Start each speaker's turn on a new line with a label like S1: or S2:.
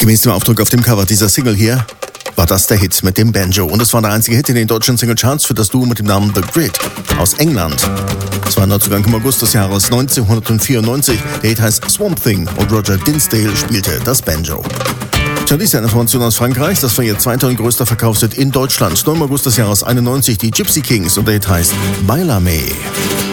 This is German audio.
S1: Gemäß dem Aufdruck auf dem Cover dieser Single hier war das der Hit mit dem Banjo. Und es war der einzige Hit in den deutschen Singlecharts für das Duo mit dem Namen The Grid aus England. Es war ein Neuzugang im August des Jahres 1994. Der Hit heißt Swamp Thing und Roger Dinsdale spielte das Banjo. Tja, dies ist eine Information aus Frankreich. Das war ihr zweiter und größter Verkaufshit in Deutschland. Nur im August des Jahres 91 die Gypsy Kings und der Hit heißt Bailame.